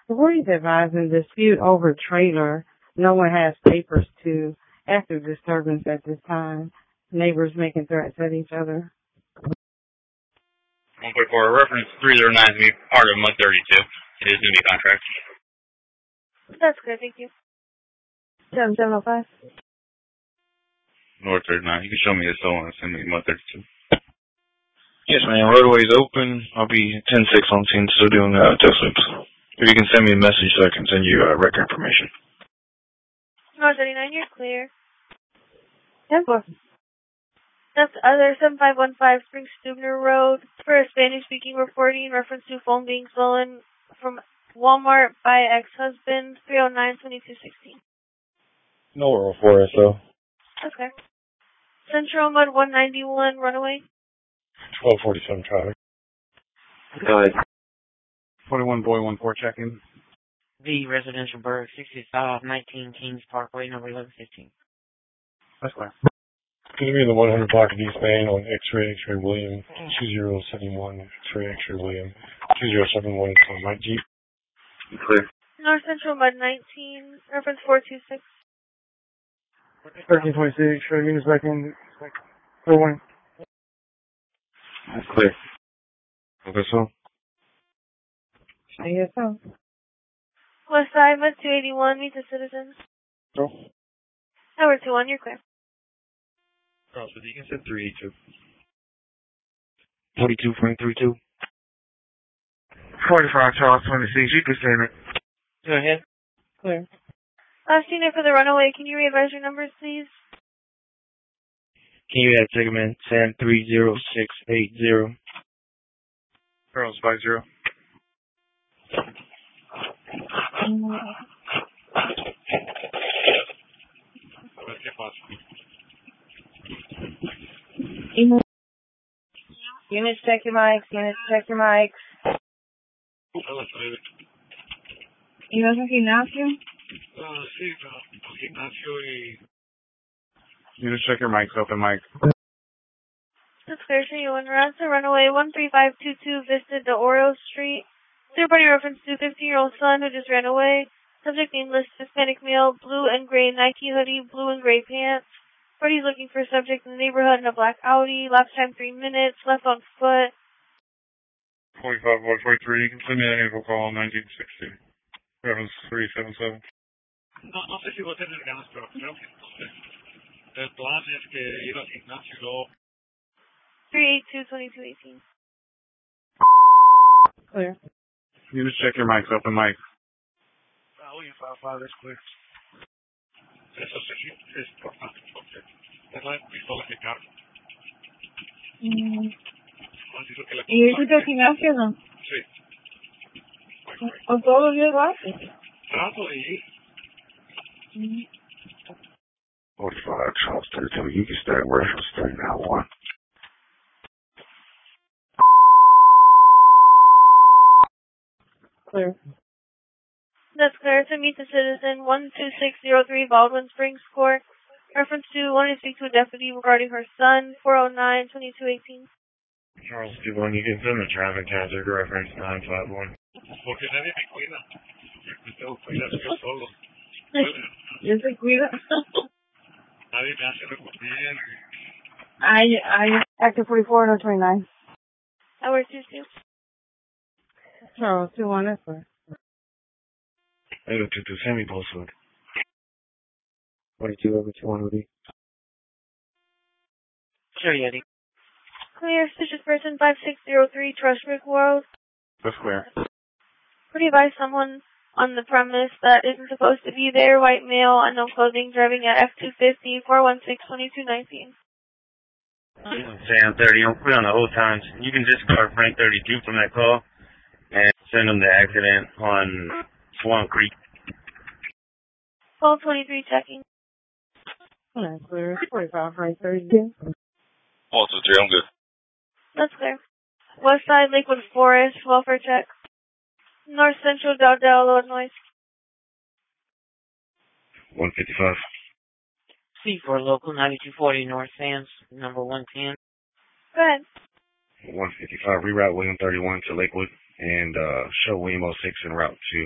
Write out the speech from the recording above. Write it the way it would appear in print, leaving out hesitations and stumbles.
Police advising dispute over trailer. No one has papers to. Active disturbance at this time. Neighbors making threats at each other. 144, reference 309 is going to be part of month 32. It is going to be a contract. That's good, thank you. 7705. North 39. You can show me this one. It's going to be month 32. Yes, man. Roadway's open. I'll be 10-6 on scene, still doing test loops. If you can send me a message so I can send you record information. North 39, you're clear. 10-4. That's other 7515 Spring Stubner Road for a Spanish-speaking reporting in reference to phone being stolen from Walmart by ex-husband, 309-2216. No oral for us, though. Okay. Central Mud 191 Runaway. 1247 traffic. Go ahead. 41 Boy 14 check-in. The Residential Burg, 6519 Kings Parkway, number 1115. That's clear. Can you be in the 100 block of East Main on X-Ray William, 2071, X-Ray William, 2071, my Jeep. Clear. North Central Mud 19, reference 426. 1326, show units back in, 41. That's clear. Okay, so? Yes, so. West Side Mud 281, meet the citizens. So? Tower 21, you're clear. Charles, you can send 382. 42.32. 45 Charles 26, you can send it. Go ahead. Clear. Last unit for the runaway, can you re-advise your numbers, please? Can you add segment 10-30680? Charles 50. Units, check your mics. Units, check your mics. ¿Ibas a gimnasio? Sí, gimnasio y... You just check your mics, open mic. That's clear to you. And we're at the runaway 13522 Vista de Oro Street. Third-party reference to 15-year-old son who just ran away. Subject nameless, Hispanic male, blue and gray Nike hoodie, blue and gray pants. Party's looking for a subject in the neighborhood in a black Audi. Lapse time 3 minutes. Left on foot. 45 143, you can send me an info call 1960. Reference 377. No sé si vos tenés ganas, pero creo que el plan es que ir al gimnasio y luego... 382-2218. Clear. You just check your mics, open mic. Oye, papá, es clear. Eso sí es importante porque es la pistola de carro. ¿Y eso te gimnasio no? Sí. ¿O todos los días lo haces? Trato de ir. 45 Charles 32, you can start reference 391. Clear. That's clear to meet the citizen 12603 Baldwin Springs Court. Reference to wanting to speak to a deputy regarding her son, 409-2218. Charles 21, you can send the traffic hazard reference 951. Porque nadie me cuida. Me tengo que cuidar yo solo. Yo se cuida. Nadie me hace recurrir. I active 44 no 29. Tower 22. Charles 21, that's right. 8022, send me postcode. 22 over 21 would be. Sure, Yeti. Clear, suspicious person 5603 Trushwick World. That's clear. Pretty by someone on the premise that isn't supposed to be there, white male, unknown clothing, driving at F250, 416-2219. Sam 30, I'm put on the hold times. You can discard Frank 32 from that call and send them the accident on Swan Creek. 1223 checking. That's clear. 45 right 32. 123, I'm good. That's clear. West Side Lakewood Forest, welfare check. North Central Dowdell, Illinois. 155. C4 local 9240 North Sands, number 110. Go ahead. 155, reroute William 31 to Lakewood and show William 06 en route to